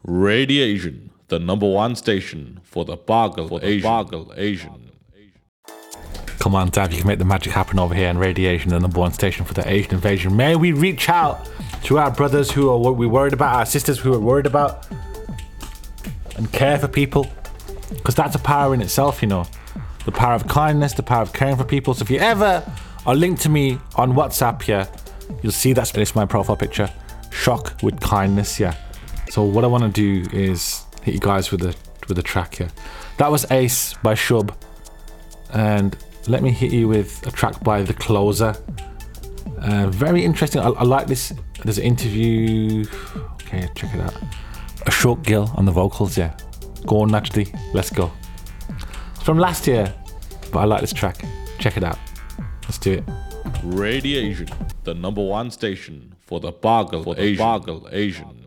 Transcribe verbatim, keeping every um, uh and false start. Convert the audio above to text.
Radiation, the number one station for the Bargle for the Asian. Bargle Asian. Come on, Dav, you can make the magic happen over here in Radiation, the number one station for the Asian invasion. May we reach out to our brothers who are we worried about, our sisters who are worried about, and care for people, because that's a power in itself, you know. The power of kindness, the power of caring for people. So if you ever are linked to me on WhatsApp, yeah, you'll see that's it's my profile picture. Shock with kindness, yeah. So what I want to do is hit you guys with a with a track here. That was Ace by Shub, and let me hit you with a track by The Closer. Uh, very interesting. I, I like this. There's an interview. Okay, check it out. Ashok Gill on the vocals, yeah. Go on, naturally. Let's go. It's from last year, but I like this track. Check it out. Let's do it. Radiation, the number one station for the Bargle for the Asian. Bargle Asian.